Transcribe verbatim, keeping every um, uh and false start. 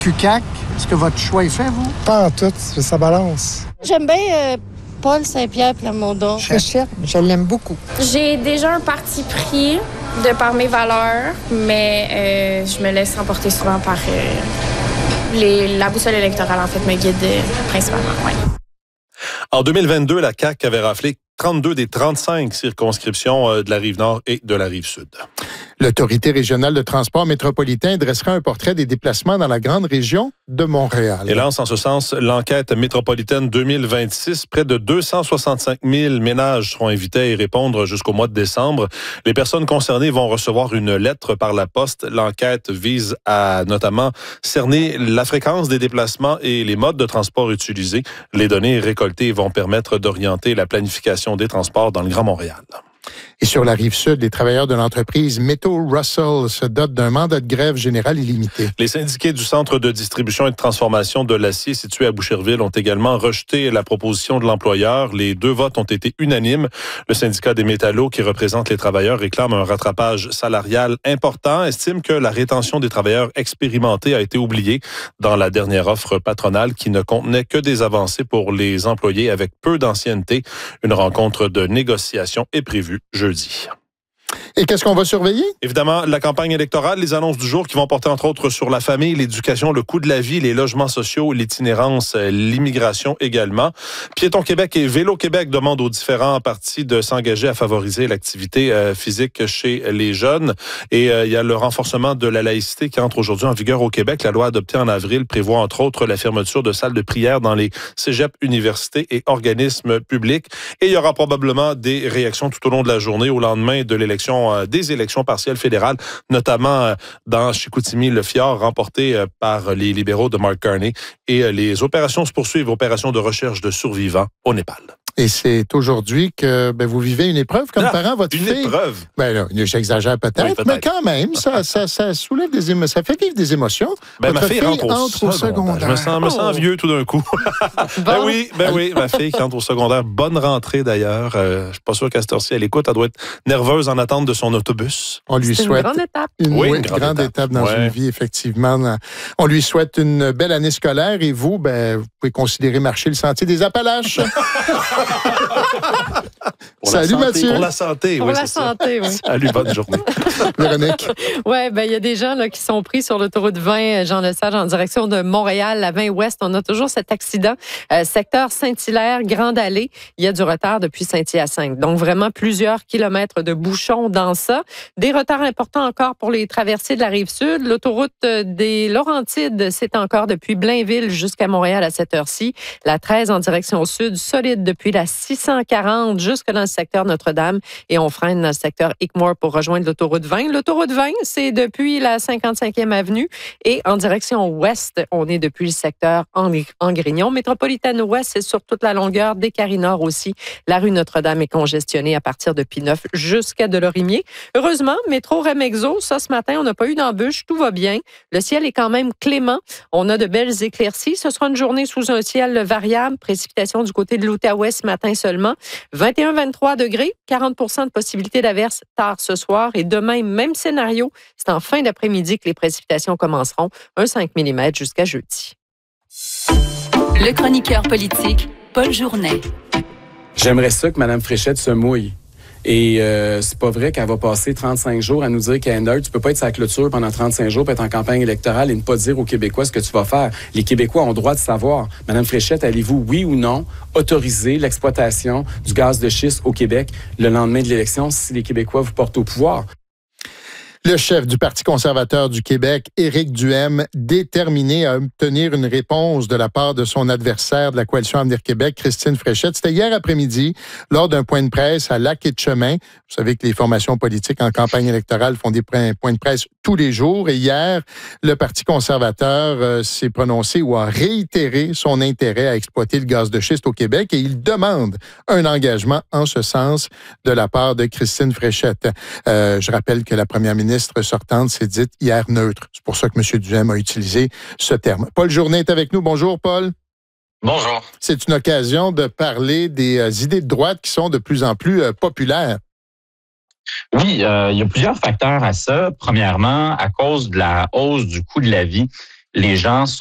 Q C A Q, est-ce que votre choix est fait, vous? Pas en tout, ça balance. J'aime bien euh, Paul Saint-Pierre Plamondon. Fréchette, je l'aime beaucoup. J'ai déjà un parti pris de par mes valeurs, mais euh, je me laisse emporter souvent par euh, les, la boussole électorale, en fait, me guide euh, principalement, oui. En deux mille vingt-deux, la C A Q avait raflé trente-deux des trente-cinq circonscriptions de la Rive-Nord et de la Rive-Sud. L'Autorité régionale de transport métropolitain dressera un portrait des déplacements dans la grande région de Montréal. Et lance en ce sens l'enquête métropolitaine deux mille vingt-six. Près de deux cent soixante-cinq mille ménages seront invités à y répondre jusqu'au mois de décembre. Les personnes concernées vont recevoir une lettre par la poste. L'enquête vise à notamment cerner la fréquence des déplacements et les modes de transport utilisés. Les données récoltées vont permettre d'orienter la planification des transports dans le Grand Montréal. Et sur la Rive-Sud, les travailleurs de l'entreprise Metro Russell se dotent d'un mandat de grève général illimité. Les syndiqués du Centre de distribution et de transformation de l'acier situé à Boucherville ont également rejeté la proposition de l'employeur. Les deux votes ont été unanimes. Le syndicat des métallos, qui représente les travailleurs, réclame un rattrapage salarial important, estime que la rétention des travailleurs expérimentés a été oubliée dans la dernière offre patronale qui ne contenait que des avancées pour les employés avec peu d'ancienneté. Une rencontre de négociation est prévue jeudi. Et qu'est-ce qu'on va surveiller? Évidemment, la campagne électorale, les annonces du jour qui vont porter entre autres sur la famille, l'éducation, le coût de la vie, les logements sociaux, l'itinérance, l'immigration également. Piéton Québec et Vélo Québec demandent aux différents partis de s'engager à favoriser l'activité euh, physique chez les jeunes. Et euh, il y a le renforcement de la laïcité qui entre aujourd'hui en vigueur au Québec. La loi adoptée en avril prévoit entre autres la fermeture de salles de prière dans les cégeps, universités et organismes publics. Et il y aura probablement des réactions tout au long de la journée au lendemain de l'élection des élections partielles fédérales, notamment dans Chicoutimi, le Fjord, remporté par les libéraux de Mark Carney. Et les opérations se poursuivent, opérations de recherche de survivants au Népal. Et c'est aujourd'hui que ben, vous vivez une épreuve comme ah, parent, votre une fille. Une épreuve? Ben là, j'exagère peut-être, oui, peut-être, mais quand même, ça, ça, ça soulève des émotions, ça fait vivre des émotions. Ben, votre ma fille, fille rentre, au, entre au secondaire. secondaire. Je me sens, me sens oh. vieux tout d'un coup. Bon. Ben oui, ben oui, ma fille qui entre au secondaire. Bonne rentrée d'ailleurs. Euh, je suis pas sûr qu'à cette heure-ci, elle écoute. Elle doit être nerveuse en attente de son autobus. On lui C'est souhaite une grande étape. Une, oui, oui, une grande, grande étape. étape dans ouais. une vie, effectivement. On lui souhaite une belle année scolaire et vous, ben, vous pouvez considérer marcher le sentier des Appalaches. Pour Salut Mathieu. Pour la santé, Pour oui, la c'est santé, ça. oui. Salut, bonne journée. Véronique. Oui, ben il y a des gens là, qui sont pris sur l'autoroute vingt, Jean Lesage, en direction de Montréal, la vingt Ouest. On a toujours cet accident. Euh, secteur Saint-Hilaire, Grande Allée. Il y a du retard depuis Saint-Hyacinthe. Donc, vraiment plusieurs kilomètres de bouchons dans ça. Des retards importants encore pour les traversées de la Rive-Sud. L'autoroute des Laurentides, c'est encore depuis Blainville jusqu'à Montréal à cette heure-ci. La treize en direction sud, solide depuis la six cent quarante jusque dans le secteur Notre-Dame. Et on freine dans le secteur Hickmore pour rejoindre l'autoroute vingt. L'autoroute vingt, c'est depuis la cinquante-cinquième avenue et en direction ouest, on est depuis le secteur Angrignon. Métropolitaine ouest, c'est sur toute la longueur des Carrés-Nord aussi. La rue Notre-Dame est congestionnée à partir de Pineuf jusqu'à Delorimier. Heureusement, métro Remexo, ça ce matin, on n'a pas eu d'embûche, tout va bien. Le ciel est quand même clément. On a de belles éclaircies. Ce sera une journée sous un ciel variable. Précipitation du côté de l'Outaouais ce matin seulement. vingt et un à vingt-trois degrés, quarante pour cent de possibilité d'averse tard ce soir. Et demain, même scénario. C'est en fin d'après-midi que les précipitations commenceront. Un cinq millimètres jusqu'à jeudi. Le chroniqueur politique, Paul Journet. J'aimerais ça que Mme Fréchette se mouille. Et euh, c'est pas vrai qu'elle va passer trente-cinq jours à nous dire qu'elle est neutre. Tu peux pas être sa clôture pendant trente-cinq jours, puis être en campagne électorale et ne pas dire aux Québécois ce que tu vas faire. Les Québécois ont le droit de savoir. Madame Fréchette, allez-vous, oui ou non, autoriser l'exploitation du gaz de schiste au Québec le lendemain de l'élection si les Québécois vous portent au pouvoir? Le chef du Parti conservateur du Québec, Éric Duhaime, déterminé à obtenir une réponse de la part de son adversaire de la Coalition Avenir Québec, Christine Fréchette. C'était hier après-midi, lors d'un point de presse à Lac-et-Chemin. Vous savez que les formations politiques en campagne électorale font des points de presse tous les jours. Et hier, le Parti conservateur euh, s'est prononcé ou a réitéré son intérêt à exploiter le gaz de schiste au Québec et il demande un engagement en ce sens de la part de Christine Fréchette. Euh, je rappelle que la première ministre ministre sortante s'est dite hier neutre. C'est pour ça que M. Duhaime a utilisé ce terme. Paul Journet est avec nous. Bonjour, Paul. Bonjour. C'est une occasion de parler des euh, idées de droite qui sont de plus en plus euh, populaires. Oui, euh, il y a plusieurs facteurs à ça. Premièrement, à cause de la hausse du coût de la vie les gens